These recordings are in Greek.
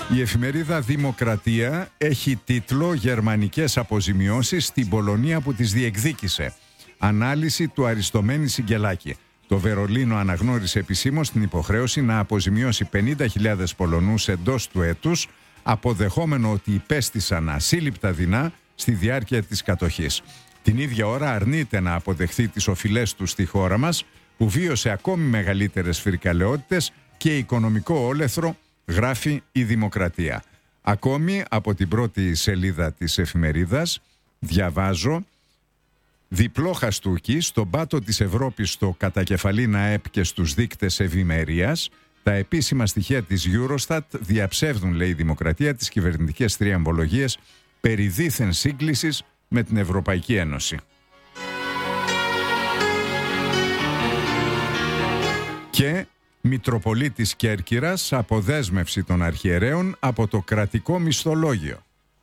Η εφημερίδα Δημοκρατία έχει τίτλο «Γερμανικές αποζημιώσεις στην Πολωνία που τις διεκδίκησε». Ανάλυση του Αριστομένη Σιγκελάκη. Το Βερολίνο αναγνώρισε επισήμως την υποχρέωση να αποζημιώσει 50.000 Πολωνούς εντός του έτους, αποδεχόμενο ότι υπέστησαν ασύλληπτα δεινά στη διάρκεια της κατοχής. Την ίδια ώρα αρνείται να αποδεχθεί τις οφειλές του στη χώρα μας, που βίωσε ακόμη μεγαλύτερες φρικαλαιότητες και οικονομικό όλεθρο, γράφει η Δημοκρατία. Ακόμη από την πρώτη σελίδα της εφημερίδας διαβάζω: διπλό χαστούκι στον πάτο της Ευρώπης στο κατακεφαλήν ΑΕΠ και στους δείκτες ευημερίας. Τα επίσημα στοιχεία της Eurostat διαψεύδουν, λέει η Δημοκρατία, τις κυβερνητικές τριαμβολογίες περί δίθεν σύγκλησης με την Ευρωπαϊκή Ένωση. Και Μητροπολίτης Κέρκυρας, αποδέσμευση των αρχιερέων από το κρατικό μισθολόγιο.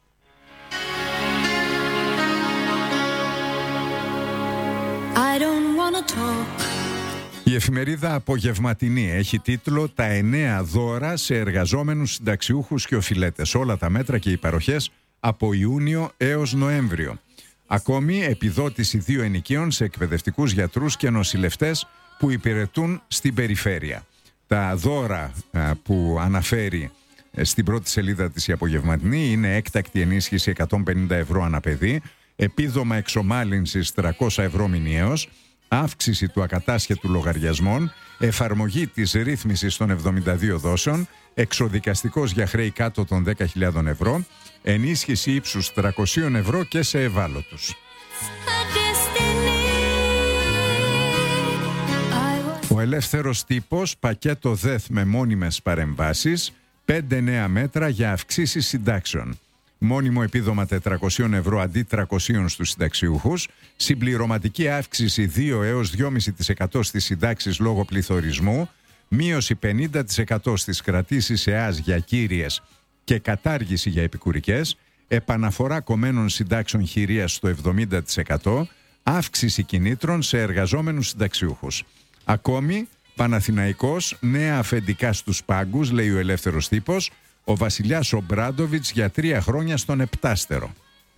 Η εφημερίδα Απογευματινή έχει τίτλο «Τα 9 δώρα σε εργαζόμενους συνταξιούχους και οφειλέτες. Όλα τα μέτρα και οι παροχές από Ιούνιο έως Νοέμβριο». Ακόμη επιδότηση 2 ενοικίων σε εκπαιδευτικούς γιατρούς και νοσηλευτές που υπηρετούν στην περιφέρεια. Τα δώρα που αναφέρει στην πρώτη σελίδα της η Απογευματινή είναι έκτακτη ενίσχυση 150 ευρώ ανά παιδί, επίδομα εξομάλυνσης 300 ευρώ μηνιαίως, αύξηση του ακατάσχετου λογαριασμών, εφαρμογή της ρύθμισης των 72 δόσεων, εξοδικαστικός για χρέη κάτω των 10.000 ευρώ, ενίσχυση ύψους 300 ευρώ και σε ευάλωτους. Ο Ελεύθερος Τύπος, πακέτο ΔΕΘ με μόνιμες παρεμβάσεις, 5 νέα μέτρα για αυξήσεις συντάξεων. Μόνιμο επίδομα 400 ευρώ αντί 300 στους συνταξιούχους, συμπληρωματική αύξηση 2 έως 2,5% στις συντάξεις λόγω πληθωρισμού, μείωση 50% στις κρατήσεις ΕΑΣ για κύριες και κατάργηση για επικουρικές, επαναφορά κομμένων συντάξεων χειρίας στο 70%, αύξηση κινήτρων σε εργαζόμενους συνταξιούχους. Ακόμη, Παναθηναϊκός, νέα αφεντικά στους πάγκους, λέει ο Ελεύθερος Τύπος, ο βασιλιάς Ομπράντοβιτς για 3 χρόνια στον επτάστερο.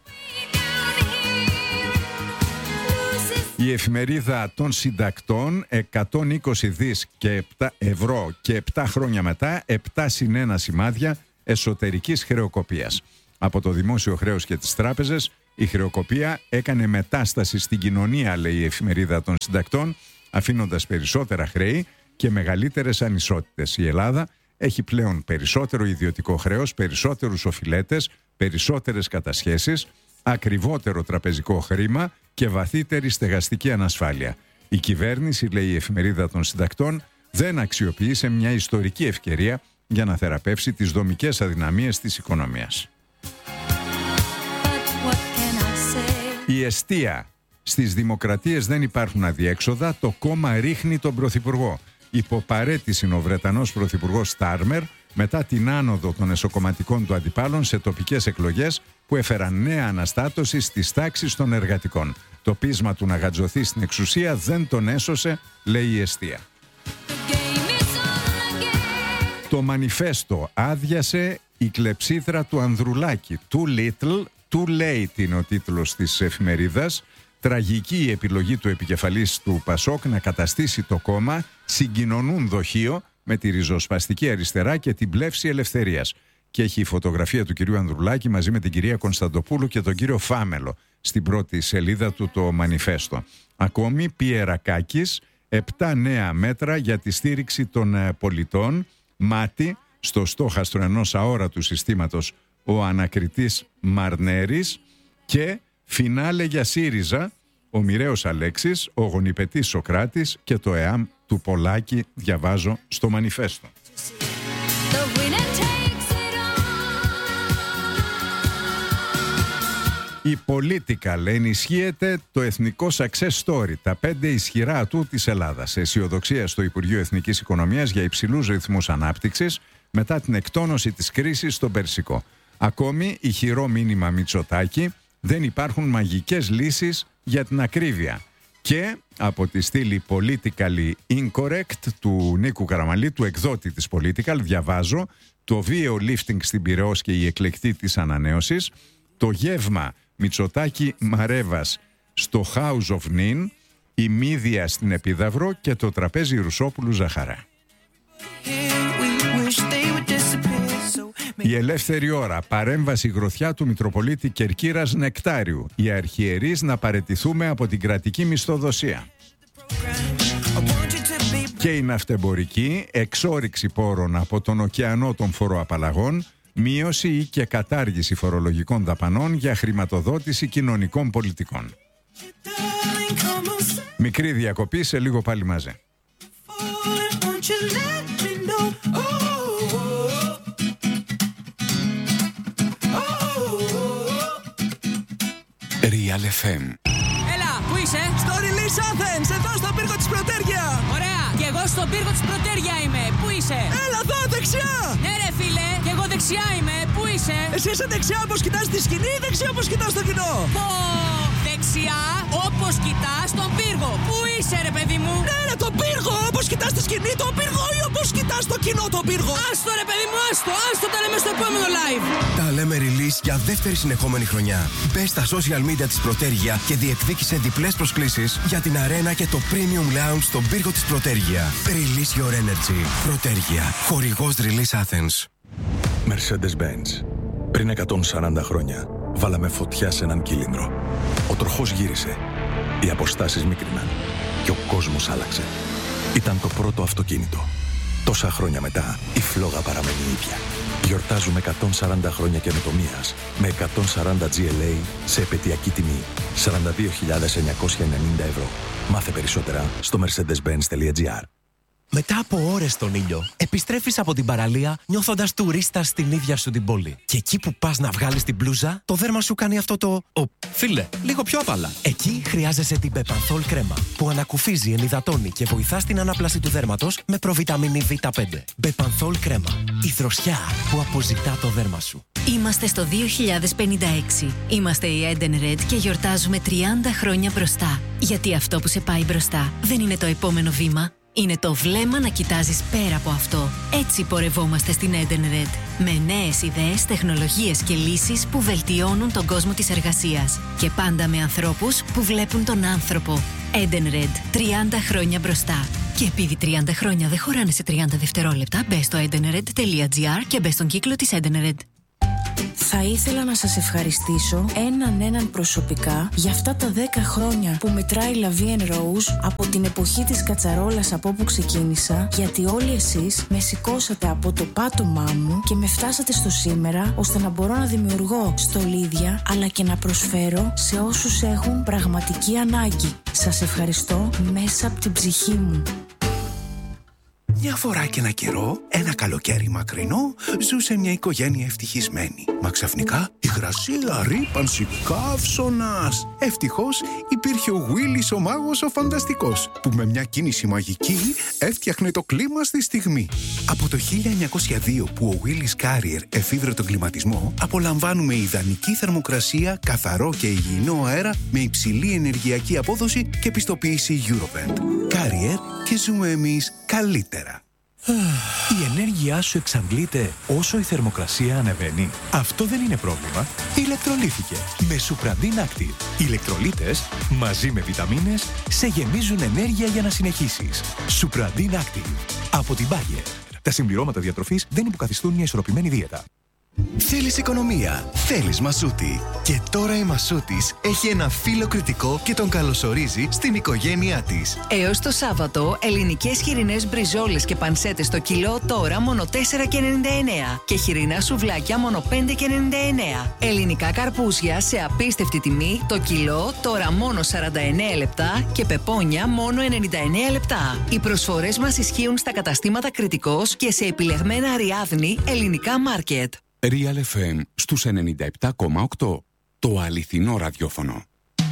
Η εφημερίδα των συντακτών, 120 δις και 7 ευρώ και 7 χρόνια μετά, 7 συν 1 σημάδια εσωτερικής χρεοκοπίας. Από το δημόσιο χρέος και τις τράπεζες, η χρεοκοπία έκανε μετάσταση στην κοινωνία, λέει η εφημερίδα των συντακτών, αφήνοντας περισσότερα χρέη και μεγαλύτερες ανισότητες. Η Ελλάδα έχει πλέον περισσότερο ιδιωτικό χρέος, περισσότερους οφειλέτες, περισσότερες κατασχέσεις, ακριβότερο τραπεζικό χρήμα και βαθύτερη στεγαστική ανασφάλεια. Η κυβέρνηση, λέει η εφημερίδα των συντακτών, δεν αξιοποίησε μια ιστορική ευκαιρία για να θεραπεύσει τις δομικές αδυναμίες της οικονομίας. Η εστία. Στις δημοκρατίες δεν υπάρχουν αδιέξοδα, το κόμμα ρίχνει τον πρωθυπουργό. Υποπαρέτηση ο Βρετανός πρωθυπουργός Στάρμερ μετά την άνοδο των εσωκομματικών του αντιπάλων σε τοπικές εκλογές που έφεραν νέα αναστάτωση στις τάξεις των εργατικών. Το πείσμα του να γατζωθεί στην εξουσία δεν τον έσωσε, λέει η εστία. Το μανιφέστο άδειασε η κλεψίδρα του Ανδρουλάκη. Too little, too late είναι ο τίτλος της εφημερίδας. Τραγική η επιλογή του επικεφαλής του Πασόκ να καταστήσει το κόμμα συγκοινωνούν δοχείο με τη ριζοσπαστική αριστερά και την πλεύση ελευθερίας. Και έχει η φωτογραφία του κυρίου Ανδρουλάκη μαζί με την κυρία Κωνσταντοπούλου και τον κύριο Φάμελο στην πρώτη σελίδα του το μανιφέστο. Ακόμη Πιερακάκης, 7 νέα μέτρα για τη στήριξη των πολιτών, μάτι στο στόχαστρο ενός αόρατου συστήματος ο ανακριτής Μαρνέρης και φινάλε για ΣΥΡΙΖΑ, ο Μοιραίος Αλέξης, ο γονιπετής Σοκράτης και το ΕΑΜ του Πολάκη, διαβάζω στο μανιφέστο. Η Political ενισχύεται το εθνικό success story, τα 5 ισχυρά ατού της Ελλάδας. Αισιοδοξία στο Υπουργείο Εθνικής Οικονομίας για υψηλούς ρυθμούς ανάπτυξης μετά την εκτόνωση της κρίσης στον Περσικό. Ακόμη ηχηρό μήνυμα Μητσοτάκη, δεν υπάρχουν μαγικές λύσεις για την ακρίβεια. Και από τη στήλη Politically Incorrect του Νίκου Καραμανλή, του εκδότη της Political, διαβάζω: το βίαιο lifting στην Πειραιώς και η εκλεκτή της ανανέωσης, το γεύμα Μητσοτάκη Μαρέβας στο House of Nin, η μύδια στην Επίδαυρο και το τραπέζι Ρουσόπουλου Ζαχαρά. Η ελεύθερη ώρα, παρέμβαση γροθιά του Μητροπολίτη Κερκύρας Νεκτάριου. Οι αρχιερείς να παραιτηθούμε από την κρατική μισθοδοσία. Και η ναυτεμπορική, εξόρυξη πόρων από τον ωκεανό των φοροαπαλλαγών, μείωση ή και κατάργηση φορολογικών δαπανών για χρηματοδότηση κοινωνικών πολιτικών. Μικρή διακοπή, σε λίγο πάλι μαζί. Real FM. Έλα, πού είσαι? Στο Release Athens, εδώ στον πύργο της Πρωτέργεια. Ωραία, και εγώ στον πύργο της Πρωτέργεια είμαι. Πού είσαι? Έλα εδώ, δεξιά. Ναι ρε φίλε, και εγώ δεξιά είμαι. Πού είσαι? Εσύ είσαι δεξιά όπως κοιτάς τη σκηνή ή δεξιά όπως κοιτάς το κοινό? Πω, δεξιά όπως κοιτάς τον πύργο. Πού είσαι ρε παιδί μου? Ναι ρε, τον πύργο, όπως κοιτάς τη σκηνή τον πύργο ή όπως κοιτάς το κοινό τον πύργο? Άστο ρε παιδί μου, άστο τα λέμε στο επόμενο live. Τα λέμε release για δεύτερη συνεχόμενη χρονιά. Μπες στα social media της Πρωτέργεια και διεκδίκησε διπλές προσκλήσεις για την αρένα και το Premium Lounge στον πύργο της Πρωτέργεια. Release your energy. Πρωτέργεια. Χορηγός Release Athens. Mercedes-Benz. Πριν 140 χρόνια βάλαμε φωτιά σε έναν κύλινδρο. Ο τροχός γύρισε. Οι αποστάσεις μίκριναν. Και ο κόσμος άλλαξε. Ήταν το πρώτο αυτοκίνητο. Τόσα χρόνια μετά, η φλόγα παραμένει ίδια. Γιορτάζουμε 140 χρόνια καινοτομίας με 140 GLA σε επαιτειακή τιμή 42.990 ευρώ. Μάθε περισσότερα στο mercedes-benz.gr. Μετά από ώρες στον ήλιο, επιστρέφεις από την παραλία νιώθοντας τουρίστας στην ίδια σου την πόλη. Και εκεί που πας να βγάλεις την μπλούζα, το δέρμα σου κάνει αυτό το φίλε, λίγο πιο απαλά. Εκεί χρειάζεσαι την Bepanthol κρέμα, που ανακουφίζει, ενυδατώνει και βοηθά στην ανάπλαση του δέρματος με προβιταμίνη Β5. Bepanthol κρέμα. Η δροσιά που αποζητά το δέρμα σου. Είμαστε στο 2056. Είμαστε η Eden Red και γιορτάζουμε 30 χρόνια μπροστά. Γιατί αυτό που σε πάει μπροστά δεν είναι το επόμενο βήμα. Είναι το βλέμμα να κοιτάζεις πέρα από αυτό. Έτσι πορευόμαστε στην Eden Red. Με νέες ιδέες, τεχνολογίες και λύσεις που βελτιώνουν τον κόσμο της εργασίας. Και πάντα με ανθρώπους που βλέπουν τον άνθρωπο. Eden Red. 30 χρόνια μπροστά. Και επειδή 30 χρόνια δεν χωράνε σε 30 δευτερόλεπτα, μπες στο edenred.gr και μπες στον κύκλο της Eden Red. Θα ήθελα να σας ευχαριστήσω έναν προσωπικά για αυτά τα 10 χρόνια που μετράει La Vie en Rose από την εποχή της κατσαρόλας από όπου ξεκίνησα, γιατί όλοι εσείς με σηκώσατε από το πάτωμά μου και με φτάσατε στο σήμερα, ώστε να μπορώ να δημιουργώ στολίδια αλλά και να προσφέρω σε όσους έχουν πραγματική ανάγκη. Σας ευχαριστώ μέσα από την ψυχή μου. Μια φορά και ένα καιρό, ένα καλοκαίρι μακρινό, ζούσε μια οικογένεια ευτυχισμένη. Μα ξαφνικά υγρασία, ρύπανση, καύσωνας. Ευτυχώς υπήρχε ο Γουίλης ο μάγος ο φανταστικός, που με μια κίνηση μαγική έφτιαχνε το κλίμα στη στιγμή. Από το 1902 που ο Γουίλης Carrier εφήβρε τον κλιματισμό, απολαμβάνουμε ιδανική θερμοκρασία, καθαρό και υγιεινό αέρα με υψηλή ενεργειακή απόδοση και πιστοποίηση Eurovent. Carrier, και ζούμε εμείς καλύτερα. Η ενέργειά σου εξαντλείται όσο η θερμοκρασία ανεβαίνει. Αυτό δεν είναι πρόβλημα. Ηλεκτρολύθηκε με Supradin Active. Οι ηλεκτρολίτες μαζί με βιταμίνες σε γεμίζουν ενέργεια για να συνεχίσεις. Supradin Active από την Bayer. Τα συμπληρώματα διατροφής δεν υποκαθιστούν μια ισορροπημένη δίαιτα. Θέλεις οικονομία, θέλεις Μασούτη. Και τώρα η Μασούτης έχει ένα φίλο κριτικό και τον καλωσορίζει στην οικογένειά της. Έως το Σάββατο, ελληνικές χοιρινές μπριζόλες και πανσέτες στο κιλό τώρα μόνο 4,99 και χοιρινά σουβλάκια μόνο 5,99. Ελληνικά καρπούζια σε απίστευτη τιμή το κιλό τώρα μόνο 49 λεπτά και πεπόνια μόνο 99 λεπτά. Οι προσφορές μας ισχύουν στα καταστήματα Κριτικός και σε επιλεγμένα Αριάδνη ελληνικά μάρκετ. Real FM στους 97,8. Το αληθινό ραδιόφωνο.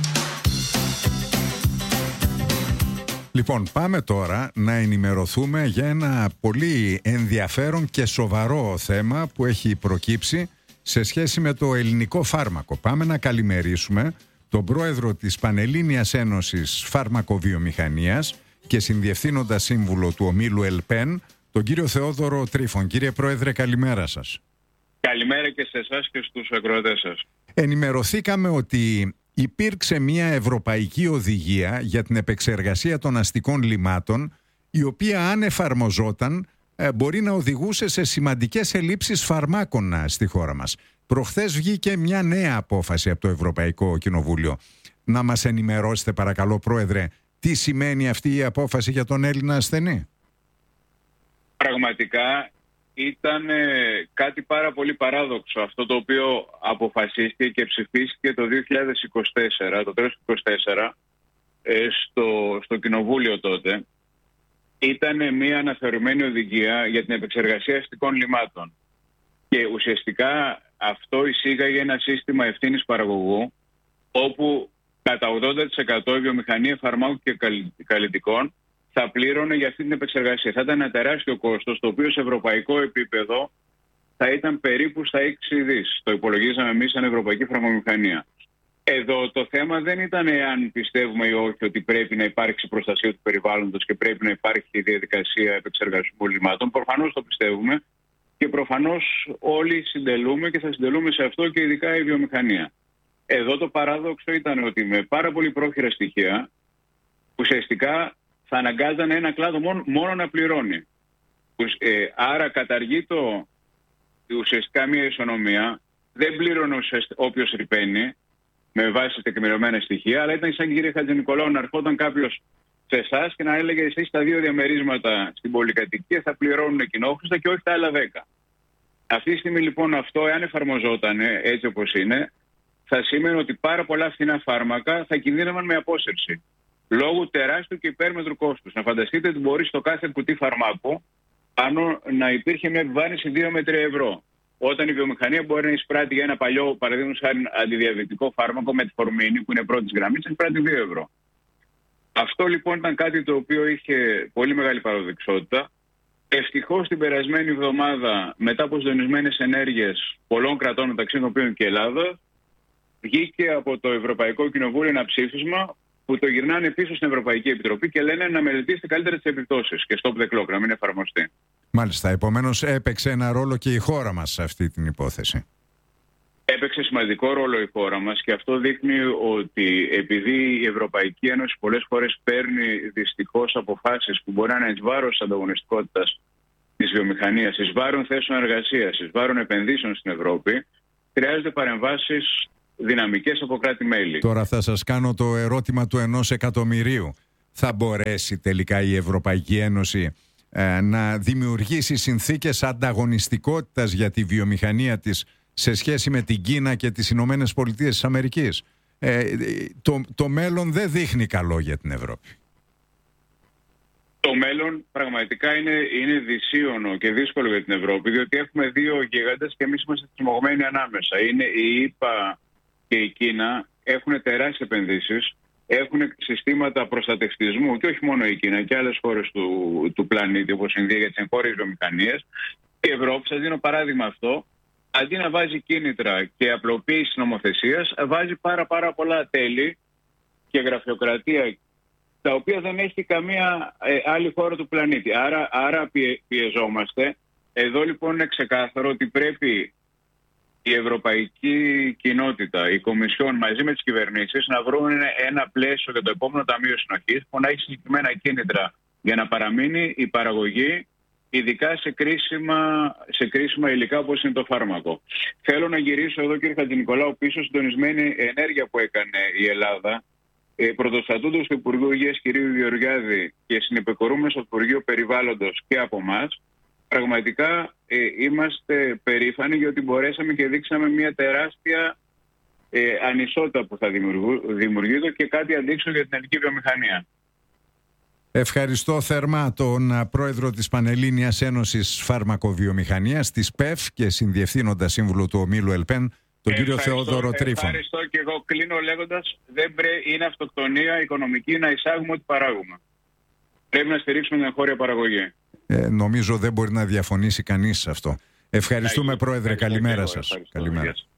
Λοιπόν, πάμε τώρα να ενημερωθούμε για ένα πολύ ενδιαφέρον και σοβαρό θέμα που έχει προκύψει σε σχέση με το ελληνικό φάρμακο. Πάμε να καλημερίσουμε τον πρόεδρο της Πανελλήνιας Ένωσης Φαρμακοβιομηχανίας και συνδιευθύνοντα σύμβουλο του ομίλου ΕΛΠΕΝ, τον κύριο Θεόδωρο Τρίφων. Κύριε Πρόεδρε, καλημέρα σας. Καλημέρα και σε εσάς και στους ακροατές σας. Ενημερωθήκαμε ότι υπήρξε μια ευρωπαϊκή οδηγία για την επεξεργασία των αστικών λιμάτων, η οποία αν εφαρμοζόταν μπορεί να οδηγούσε σε σημαντικές ελλείψεις φαρμάκων στη χώρα μας. Προχθές βγήκε μια νέα απόφαση από το Ευρωπαϊκό Κοινοβούλιο. Να μας ενημερώσετε παρακαλώ, Πρόεδρε, τι σημαίνει αυτή η απόφαση για τον Έλληνα ασθενή? Πραγματικά ήταν κάτι πάρα πολύ παράδοξο αυτό το οποίο αποφασίστηκε και ψηφίστηκε το 2024, το τέλος του 2024, στο Κοινοβούλιο τότε. Ήταν μια αναθεωρημένη οδηγία για την επεξεργασία αστικών λιμάτων. Και ουσιαστικά αυτό εισήγαγε ένα σύστημα ευθύνης παραγωγού, όπου κατά 80% η βιομηχανία φαρμάκων και καλλιτικών θα πλήρωνε για αυτή την επεξεργασία. Θα ήταν ένα τεράστιο κόστος, το οποίο σε ευρωπαϊκό επίπεδο θα ήταν περίπου στα 6 δις. Το υπολογίζαμε εμείς σαν Ευρωπαϊκή Φαρμακοβιομηχανία. Εδώ το θέμα δεν ήταν εάν πιστεύουμε ή όχι ότι πρέπει να υπάρξει προστασία του περιβάλλοντος και πρέπει να υπάρχει διαδικασία επεξεργασμού λιμάτων. Προφανώς το πιστεύουμε και προφανώς όλοι συντελούμε και θα συντελούμε σε αυτό και ειδικά η βιομηχανία. Εδώ το παράδοξο ήταν ότι με πάρα πολύ πρόχειρα στοιχεία ουσιαστικά θα αναγκάζανε ένα κλάδο μόνο να πληρώνει. Άρα καταργείται ουσιαστικά μια ισονομία. Δεν πλήρωνε όποιος ρηπαίνει με βάση τεκμηριωμένα στοιχεία, αλλά ήταν σαν κύριε Χατζηνικολάου να ερχόταν κάποιος σε εσάς και να έλεγε εσείς τα 2 διαμερίσματα στην πολυκατοικία θα πληρώνουν κοινόχρηστα και όχι τα άλλα 10. Αυτή τη στιγμή λοιπόν αυτό, εάν εφαρμοζόταν έτσι όπως είναι, θα σήμαινε ότι πάρα πολλά φθηνά φάρμακα θα κινδύνευαν με απόσυρση. Λόγω τεράστιου και υπέρμετρου κόστους. Να φανταστείτε ότι μπορεί στο κάθε κουτί φαρμάκου πάνω να υπήρχε μια επιβάρυνση 2 με 3 ευρώ. Όταν η βιομηχανία μπορεί να εισπράττει για ένα παλιό, παραδείγματος χάρη, αντιδιαβητικό φάρμακο με τη φορμίνη, που είναι πρώτης γραμμής, εισπράττει 2 ευρώ. Αυτό λοιπόν ήταν κάτι το οποίο είχε πολύ μεγάλη παραδοξότητα. Ευτυχώς την περασμένη εβδομάδα, μετά από συντονισμένες ενέργειες πολλών κρατών, μεταξύ των οποίων και Ελλάδα, βγήκε από το Ευρωπαϊκό Κοινοβούλιο ένα ψήφισμα που το γυρνάνε πίσω στην Ευρωπαϊκή Επιτροπή και λένε να μελετήσετε καλύτερα τις επιπτώσεις και stop the clock, να μην εφαρμοστεί. Μάλιστα, επομένως έπαιξε ένα ρόλο και η χώρα μας σε αυτή την υπόθεση. Έπαιξε σημαντικό ρόλο η χώρα μας και αυτό δείχνει ότι επειδή η Ευρωπαϊκή Ένωση πολλές φορές παίρνει δυστυχώς αποφάσεις που μπορεί να είναι εις βάρος της ανταγωνιστικότητας της βιομηχανίας, εις βάρος θέσεων εργασίας, εις βάρος επενδύσεων στην Ευρώπη, χρειάζονται παρεμβάσεις δυναμικές από κράτη-μέλη. Τώρα θα σας κάνω το ερώτημα του 1 εκατομμυρίου. Θα μπορέσει τελικά η Ευρωπαϊκή Ένωση να δημιουργήσει συνθήκες ανταγωνιστικότητας για τη βιομηχανία της σε σχέση με την Κίνα και τις Ηνωμένες Πολιτείες της Αμερικής? Το μέλλον δεν δείχνει καλό για την Ευρώπη. Το μέλλον πραγματικά είναι δυσίωνο και δύσκολο για την Ευρώπη, διότι έχουμε 2 γίγαντες και εμείς είμαστε τριμωγμένοι ανάμεσα. Είναι η ΗΠΑ και η Κίνα, έχουν τεράστιες επενδύσεις, έχουν συστήματα προστατευτισμού και όχι μόνο η Κίνα και άλλες χώρες του πλανήτη όπως η Ινδία για τις εγχώριες βιομηχανίες. Η Ευρώπη, σας δίνω παράδειγμα αυτό, αντί να βάζει κίνητρα και απλοποίηση νομοθεσίας, βάζει πάρα πολλά τέλη και γραφειοκρατία, τα οποία δεν έχει καμία άλλη χώρα του πλανήτη. Άρα πιεζόμαστε. Εδώ λοιπόν είναι ξεκάθαρο ότι πρέπει η ευρωπαϊκή κοινότητα, η Κομισιόν μαζί με τις κυβερνήσεις να βρουν ένα πλαίσιο για το επόμενο Ταμείο Συνοχής που να έχει συγκεκριμένα κίνητρα για να παραμείνει η παραγωγή, ειδικά σε κρίσιμα υλικά όπως είναι το φάρμακο. Θέλω να γυρίσω εδώ, κύριε Χατζηνικολάου, πίσω συντονισμένη ενέργεια που έκανε η Ελλάδα, πρωτοστατούντος του Υπουργείου Υγείας κ. Γεωργιάδη και συνεπεκορούμενος στο Υπουργείο Περιβάλλοντος και από εμάς. Πραγματικά είμαστε περήφανοι γιατί μπορέσαμε και δείξαμε μια τεράστια ανισότητα που θα δημιουργείται και κάτι αντίξω για την ελληνική βιομηχανία. Ευχαριστώ θερμά τον πρόεδρο της Πανελλήνιας Ένωσης Φαρμακοβιομηχανίας, της ΠΕΦ και συνδιευθύνοντα σύμβουλο του ομίλου ΕΛΠΕΝ, τον κύριο Θεόδωρο Τρίφων. Ευχαριστώ και εγώ κλείνω λέγοντας, είναι αυτοκτονία οικονομική να εισάγουμε ό,τι παράγουμε. Πρέπει να στηρίξουμε την εγχώρια παραγωγή. Νομίζω δεν μπορεί να διαφωνήσει κανείς σε αυτό. Ευχαριστούμε, Πρόεδρε. Καλημέρα σας. Καλημέρα.